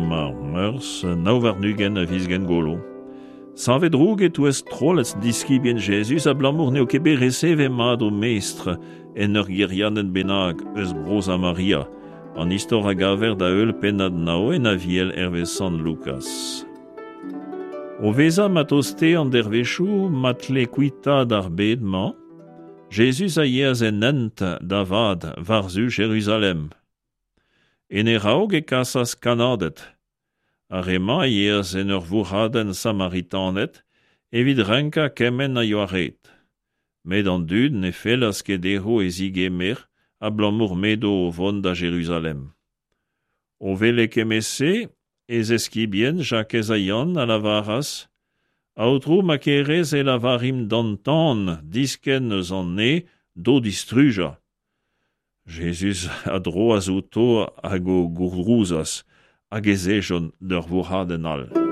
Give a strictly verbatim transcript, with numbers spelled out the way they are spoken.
mar meurs, nauvarnugen a visgen golo. Sanvet rouget ou est trollets diski bien Jésus a blamour neo kebe receve mad o meestre en ur girianen benag eus brosa Maria, an istor a gaver da eul pennad nao en a viel herve San Lucas. O veza matoste an dervechou matle kuita d'ar bedman, Jésus a yeaz en ent davad varzu Jérusalem. En e raog e kasas kanadet, a rema yeaz en ur vouraden samaritanet, evit renka kemen a yoaret. Med an dud ne fellas ket deho e zigemer a blamour medo o vond a Jérusalem. O vele kemese, ez eskibien jakez a yann a lavaras, aotrou ma kerez e lavarim dantan disken eus an ne do distruja. Jésus a dro a zouto hag o gourrouzas hag ez ejon d'ur vourhaden all.